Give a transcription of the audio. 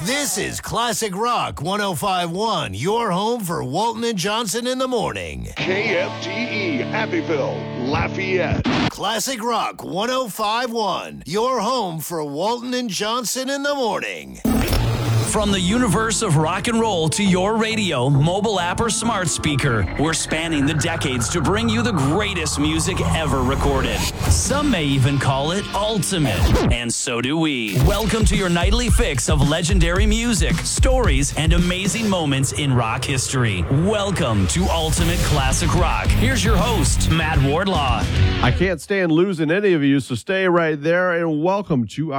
This is Classic Rock 1051, your home for Walton and Johnson in the morning. KFTE, Abbeville, Lafayette. Classic Rock 1051, your home for Walton and Johnson in the morning. From the universe of rock and roll to your radio, mobile app, or smart speaker, we're spanning the decades to bring you the greatest music ever recorded. Some may even call it ultimate, and so do we. Welcome to your nightly fix of legendary music, stories, and amazing moments in rock history. Welcome to Ultimate Classic Rock. Here's your host, Matt Wardlaw. I can't stand losing any of you, so stay right there and welcome to